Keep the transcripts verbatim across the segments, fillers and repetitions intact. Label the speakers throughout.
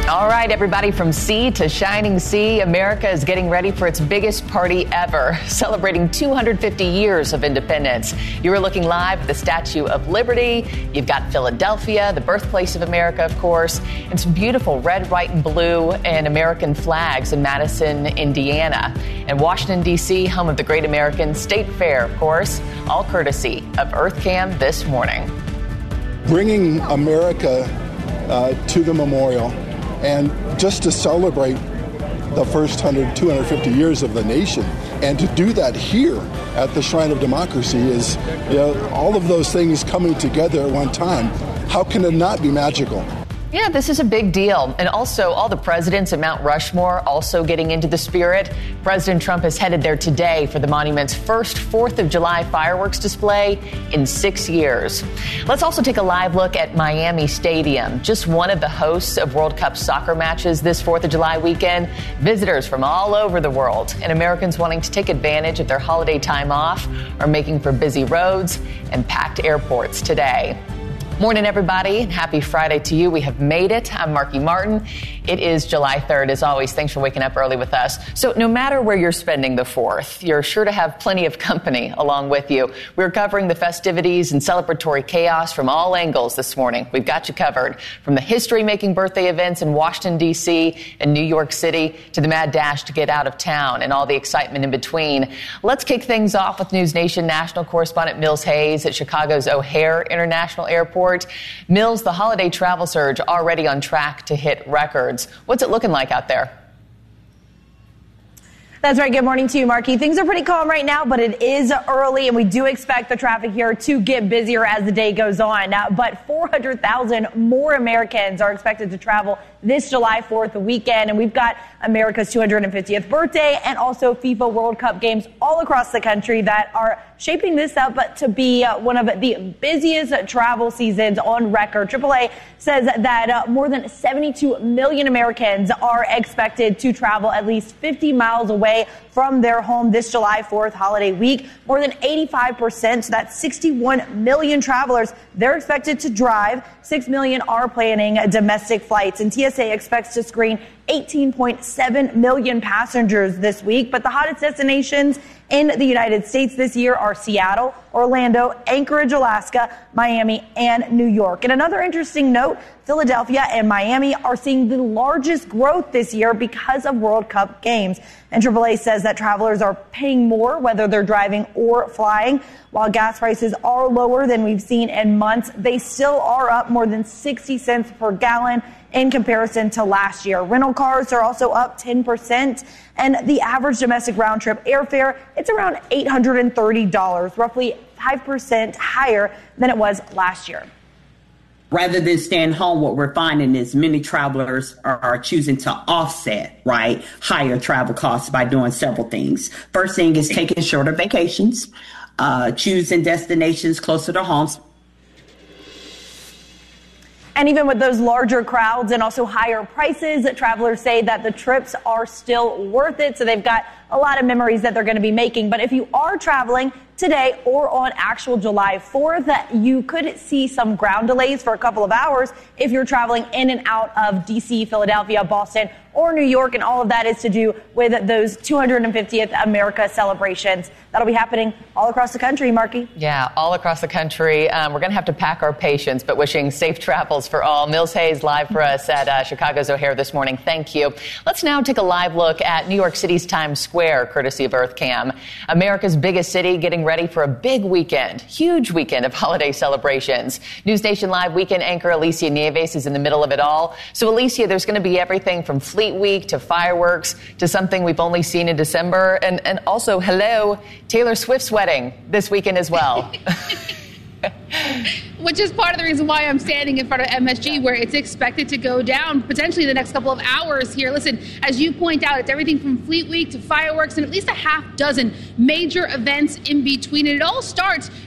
Speaker 1: All right, everybody, from sea to shining sea, America is getting ready for its biggest party ever, celebrating two hundred fifty years of independence. You are looking live at the Statue of Liberty. You've got Philadelphia, the birthplace of America, of course, and some beautiful red, white, and blue and American flags in Madison, Indiana. And Washington, D C, home of the Great American State Fair, of course, all courtesy of EarthCam this morning.
Speaker 2: Bringing America uh, to the memorial, and just to celebrate the first one hundred, two hundred fifty years of the nation, and to do that here at the Shrine of Democracy is, you know, all of those things coming together at one time. How can it not be magical?
Speaker 1: Yeah, this is a big deal. And also, all the presidents at Mount Rushmore also getting into the spirit. President Trump is headed there today for the monument's first fourth of July fireworks display in six years. Let's also take a live look at Miami Stadium, just one of the hosts of World Cup soccer matches this fourth of July weekend. Visitors from all over the world and Americans wanting to take advantage of their holiday time off are making for busy roads and packed airports today. Morning, everybody. Happy Friday to you. We have made it. I'm Marky Martin. It is July third. As always, thanks for waking up early with us. So no matter where you're spending the fourth, you're sure to have plenty of company along with you. We're covering the festivities and celebratory chaos from all angles this morning. We've got you covered, from the history-making birthday events in Washington, D C and New York City to the mad dash to get out of town and all the excitement in between. Let's kick things off with News Nation national correspondent Mills Hayes at Chicago's O'Hare International Airport. Mills, the holiday travel surge already on track to hit records. What's it looking like out there?
Speaker 3: That's right. Good morning to you, Marky. Things are pretty calm right now, but it is early, and we do expect the traffic here to get busier as the day goes on. Uh, but four hundred thousand more Americans are expected to travel this July fourth weekend, and we've got America's two hundred fiftieth birthday and also FIFA World Cup games all across the country that are shaping this up to be uh, one of the busiest travel seasons on record. triple A says that uh, more than seventy-two million Americans are expected to travel at least fifty miles away from their home this July fourth holiday week. More than eighty-five percent, so that's sixty-one million travelers, they're expected to drive. six million are planning domestic flights, and T S A expects to screen eighteen point seven million passengers this week. But the hottest destinations in the United States this year are Seattle, Orlando, Anchorage, Alaska, Miami, and New York. And another interesting note, Philadelphia and Miami are seeing the largest growth this year because of World Cup games. And triple A says that travelers are paying more, whether they're driving or flying. While gas prices are lower than we've seen in months, they still are up more than sixty cents per gallon in comparison to last year. Rental cars are also up ten percent, and the average domestic round trip airfare, it's around eight hundred thirty dollars, roughly five percent higher than it was last year.
Speaker 4: Rather than staying home, what we're finding is many travelers are, are choosing to offset, right, higher travel costs by doing several things. First thing is taking shorter vacations, uh, choosing destinations closer to homes.
Speaker 3: And even with those larger crowds and also higher prices, travelers say that the trips are still worth it. So they've got a lot of memories that they're going to be making. But if you are traveling today or on actual July fourth, you could see some ground delays for a couple of hours if you're traveling in and out of D C, Philadelphia, Boston, or New York. And all of that is to do with those two hundred fiftieth America celebrations. That'll be happening all across the country, Marky.
Speaker 1: Yeah, all across the country. Um, we're going to have to pack our patience, but wishing safe travels for all. Mills Hayes live for us at uh, Chicago's O'Hare this morning. Thank you. Let's now take a live look at New York City's Times Square, courtesy of EarthCam. America's biggest city getting ready for a big weekend, huge weekend of holiday celebrations. News Nation Live weekend anchor Alicia Nieves is in the middle of it all. So, Alicia, there's going to be everything from Fleet Week to fireworks to something we've only seen in December. And, and also, hello, Taylor Swift's wedding this weekend as well.
Speaker 5: Which is part of the reason why I'm standing in front of M S G, where it's expected to go down potentially the next couple of hours here. Listen, as you point out, it's everything from Fleet Week to fireworks and at least a half dozen major events in between. And it all starts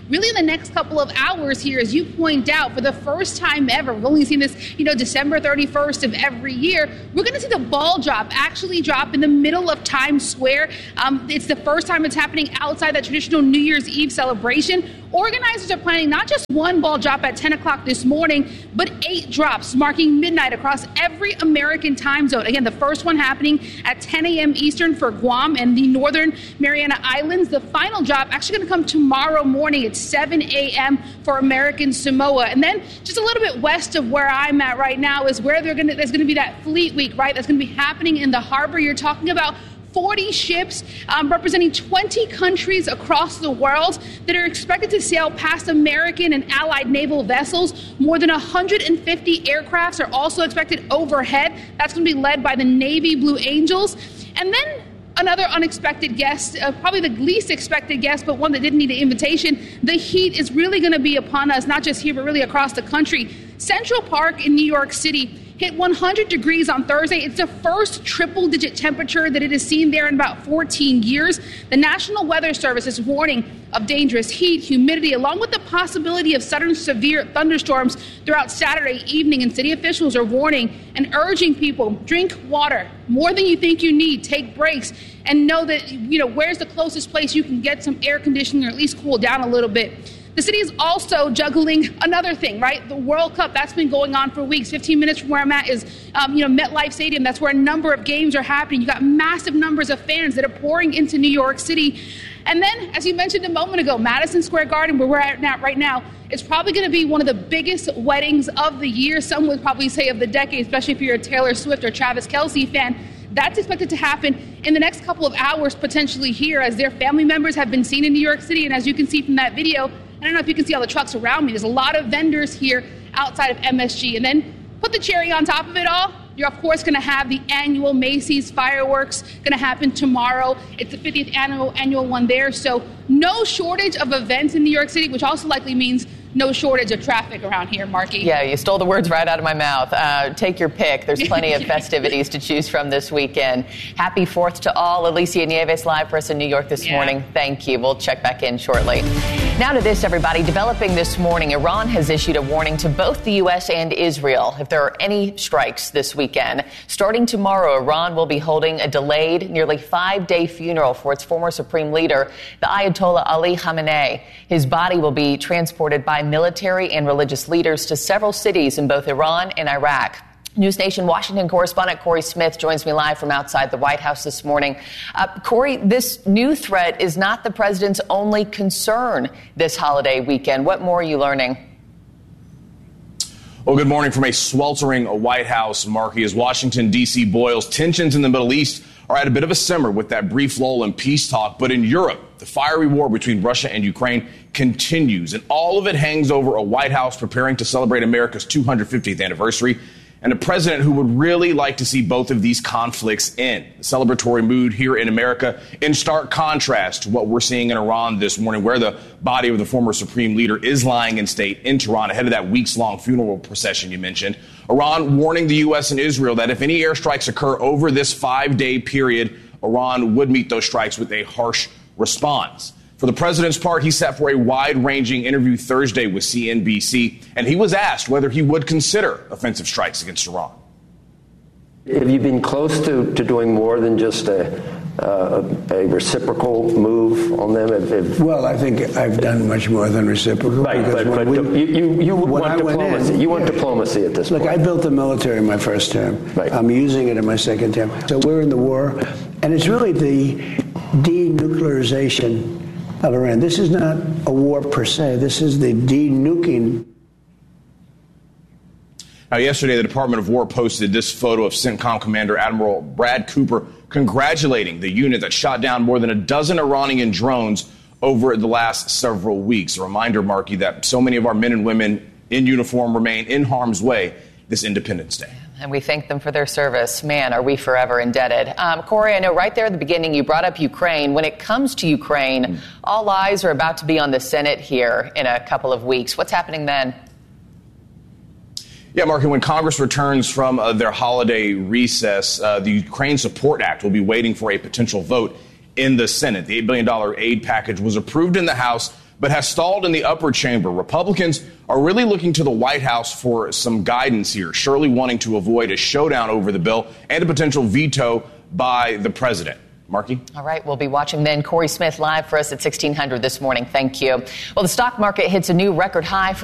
Speaker 5: really in the next couple of hours here, as you point out, for the first time ever, we've only seen this, you know, December thirty-first of every year, we're going to see the ball drop actually drop in the middle of Times Square. Um, it's the first time it's happening outside that traditional New Year's Eve celebration. Organizers are planning not just one ball drop at ten o'clock this morning, but eight drops marking midnight across every American time zone. Again, the first one happening at ten a.m. Eastern for Guam and the Northern Mariana Islands. The final drop actually going to come tomorrow morning at seven a.m. for American Samoa. And then just a little bit west of where I'm at right now is where they're going to, there's going to be that Fleet Week, right? That's going to be happening in the harbor. You're talking about forty ships um, representing twenty countries across the world that are expected to sail past American and allied naval vessels. More than one hundred fifty aircrafts are also expected overhead. That's going to be led by the Navy Blue Angels. And then another unexpected guest, uh, probably the least expected guest, but one that didn't need an invitation. The heat is really going to be upon us, not just here, but really across the country. Central Park in New York City hit one hundred degrees on Thursday. It's the first triple-digit temperature that it has seen there in about fourteen years. The National Weather Service is warning of dangerous heat, humidity, along with the possibility of sudden severe thunderstorms throughout Saturday evening. And city officials are warning and urging people, drink water more than you think you need, take breaks, and know that, you know, where's the closest place you can get some air conditioning or at least cool down a little bit. The city is also juggling another thing, right? The World Cup, that's been going on for weeks. fifteen minutes from where I'm at is, um, you know, MetLife Stadium. That's where a number of games are happening. You got massive numbers of fans that are pouring into New York City. And then, as you mentioned a moment ago, Madison Square Garden, where we're at now, right now, it's probably going to be one of the biggest weddings of the year. Some would probably say of the decade, especially if you're a Taylor Swift or Travis Kelce fan. That's expected to happen in the next couple of hours, potentially here, as their family members have been seen in New York City. And as you can see from that video, I don't know if you can see all the trucks around me. There's a lot of vendors here outside of M S G. And then put the cherry on top of it all, you're, of course, going to have the annual Macy's fireworks going to happen tomorrow. It's the fiftieth annual annual one there. So no shortage of events in New York City, which also likely means no shortage of traffic around here, Marky.
Speaker 1: Yeah, you stole the words right out of my mouth. Uh, take your pick. There's plenty of festivities to choose from this weekend. Happy fourth to all. Alicia Nieves live for us in New York this yeah. morning. Thank you. We'll check back in shortly. Now to this, everybody. Developing this morning, Iran has issued a warning to both the U S and Israel if there are any strikes this weekend. Starting tomorrow, Iran will be holding a delayed, nearly five-day funeral for its former supreme leader, the Ayatollah Ali Khamenei. His body will be transported by military and religious leaders to several cities in both Iran and Iraq. News Nation Washington correspondent Corey Smith joins me live from outside the White House this morning. Uh, Corey, this new threat is not the president's only concern this holiday weekend. What more are you learning?
Speaker 6: Well, good morning from a sweltering White House, Marky. As Washington, D C boils, tensions in the Middle East are at a bit of a simmer with that brief lull in peace talk. But in Europe, the fiery war between Russia and Ukraine continues, and all of it hangs over a White House preparing to celebrate America's two hundred fiftieth anniversary, and a president who would really like to see both of these conflicts end. The celebratory mood here in America in stark contrast to what we're seeing in Iran this morning, where the body of the former supreme leader is lying in state in Tehran ahead of that weeks-long funeral procession you mentioned. Iran warning the U S and Israel that if any airstrikes occur over this five-day period, Iran would meet those strikes with a harsh response. For the president's part, he sat for a wide-ranging interview Thursday with C N B C, and he was asked whether he would consider offensive strikes against Iran.
Speaker 7: Have you been close to, to doing more than just a, uh, a reciprocal move on them? If, if
Speaker 8: well, I think I've done much more than reciprocal.
Speaker 7: Right, but, but we, you, you, you want diplomacy. In, you want yeah. diplomacy at this
Speaker 8: Look,
Speaker 7: point.
Speaker 8: Look, I built the military in my first term.
Speaker 7: Right.
Speaker 8: I'm using it in my second term. So we're in the war, and it's really the denuclearization of Iran. This is not a war per se. This is the denuking.
Speaker 6: Now, yesterday, the Department of War posted this photo of CENTCOM Commander Admiral Brad Cooper congratulating the unit that shot down more than a dozen Iranian drones over the last several weeks. A reminder, Marky, that so many of our men and women in uniform remain in harm's way this Independence Day.
Speaker 1: And we thank them for their service. Man, are we forever indebted. Um, Corey, I know right there at the beginning you brought up Ukraine. When it comes to Ukraine, mm. all eyes are about to be on the Senate here in a couple of weeks. What's happening then?
Speaker 6: Yeah, Mark, when Congress returns from uh, their holiday recess, uh, the Ukraine Support Act will be waiting for a potential vote in the Senate. The eight billion dollars aid package was approved in the House, but has stalled in the upper chamber. Republicans are really looking to the White House for some guidance here, surely wanting to avoid a showdown over the bill and a potential veto by the president. Marky?
Speaker 1: All right, we'll be watching then. Corey Smith live for us at sixteen hundred this morning. Thank you. Well, the stock market hits a new record high for